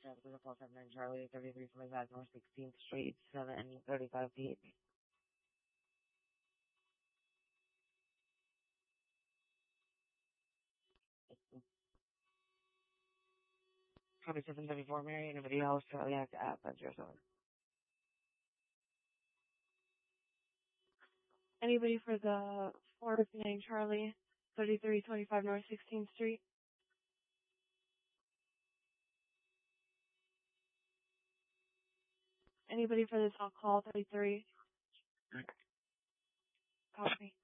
traffic is a 459 Charlie, 3325 North 16th Street, 735 feet. Copy 734 Mary, anybody else? Charlie Act app, that's your zone. Anybody for the 459 Charlie, 3325 North 16th Street? Anybody for this, I'll call 33. Copy.